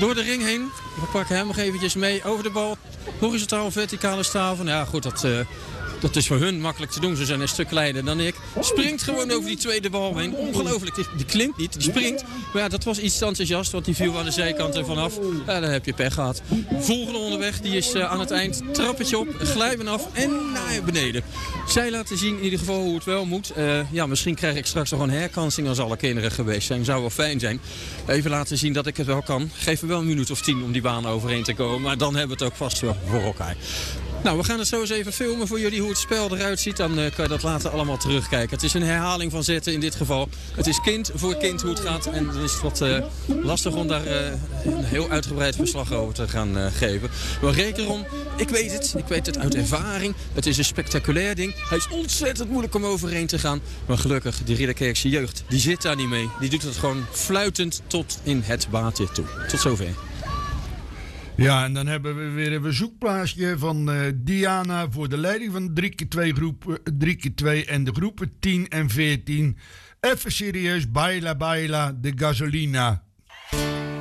door de ring heen. We pakken hem nog eventjes mee over de bal. Horizontaal, verticale staven. Ja goed, dat is voor hun makkelijk te doen. Ze zijn een stuk kleiner dan ik. Springt gewoon over die tweede bal heen. Ongelooflijk. Die klimt niet, die springt. Maar ja, dat was iets te enthousiast, want die viel aan de zijkant en vanaf. Ja, dan heb je pech gehad. Volgende onderweg, die is aan het eind. Trappetje op, glijden af en naar beneden. Zij laten zien in ieder geval hoe het wel moet. Ja, misschien krijg ik straks nog een herkansing als alle kinderen geweest zijn. Zou wel fijn zijn. Even laten zien dat ik het wel kan. Geef me wel een minuut of 10 om die baan overheen te komen. Maar dan hebben we het ook vast wel voor elkaar. Nou, we gaan het zo eens even filmen voor jullie hoe het spel eruit ziet. Dan kan je dat later allemaal terugkijken. Het is een herhaling van zetten in dit geval. Het is kind voor kind hoe het gaat. En dan is het wat lastig om daar een heel uitgebreid verslag over te gaan geven. Maar reken erom, ik weet het uit ervaring. Het is een spectaculair ding. Hij is ontzettend moeilijk om overheen te gaan. Maar gelukkig, die Ridderkerkse jeugd, die zit daar niet mee. Die doet het gewoon fluitend tot in het baatje toe. Tot zover. Ja, en dan hebben we weer een verzoekplaatje van Diana voor de leiding van de 3x2 groep 3x2 en de groepen 10 en 14. Even serieus, baila baila de gasolina.